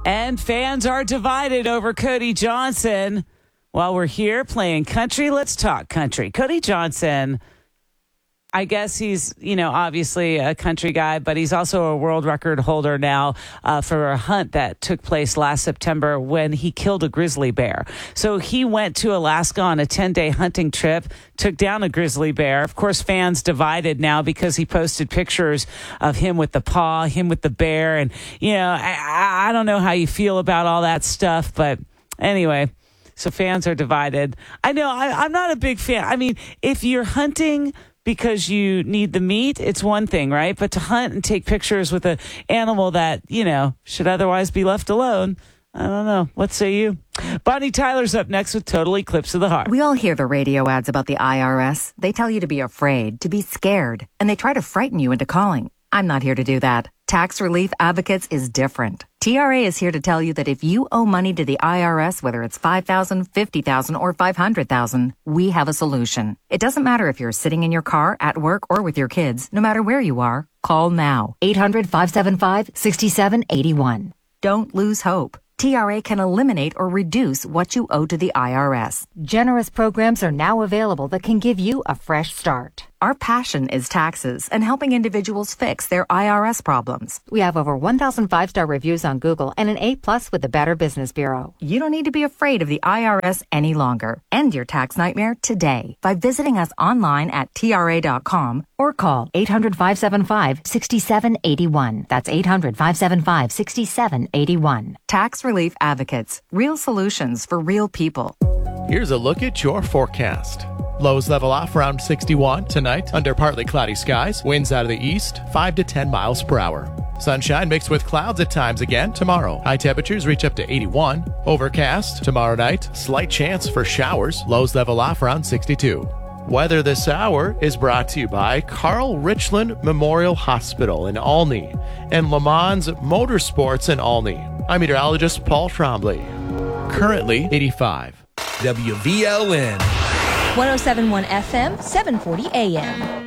And fans are divided over Cody Johnson. While we're here playing country, let's talk country. Cody Johnson, I guess he's, obviously a country guy, but he's also a world record holder now for a hunt that took place last September when he killed a grizzly bear. So he went to Alaska on a 10-day hunting trip, took down a grizzly bear. Of course, fans divided now because he posted pictures of him with the paw, him with the bear. And, I don't know how you feel about all that stuff, but anyway. So fans are divided. I know I'm not a big fan. I mean, if you're hunting because you need the meat, it's one thing, right? But to hunt and take pictures with an animal that, should otherwise be left alone, I don't know. What say you? Bonnie Tyler's up next with Total Eclipse of the Heart. We all hear the radio ads about the IRS. They tell you to be afraid, to be scared, and they try to frighten you into calling. I'm not here to do that. Tax Relief Advocates is different. TRA is here to tell you that if you owe money to the IRS, whether it's $5,000, $50,000, or $500,000, we have a solution. It doesn't matter if you're sitting in your car, at work, or with your kids. No matter where you are, call now. 800-575-6781. Don't lose hope. TRA can eliminate or reduce what you owe to the IRS. Generous programs are now available that can give you a fresh start. Our passion is taxes and helping individuals fix their IRS problems. We have over 1,000 5-star reviews on Google and an A+ with the Better Business Bureau. You don't need to be afraid of the IRS any longer. End your tax nightmare today by visiting us online at TRA.com or call 800-575-6781. That's 800-575-6781. Tax Relief Advocates. Real solutions for real people. Here's a look at your forecast. Lows level off around 61 tonight under partly cloudy skies. Winds out of the east, 5 to 10 miles per hour. Sunshine mixed with clouds at times again tomorrow. High temperatures reach up to 81. Overcast tomorrow night. Slight chance for showers. Lows level off around 62. Weather this hour is brought to you by Carl Richland Memorial Hospital in Olney and Le Mans Motorsports in Olney. I'm meteorologist Paul Trombley. Currently 85. WVLN. 107.1 FM, 740 AM.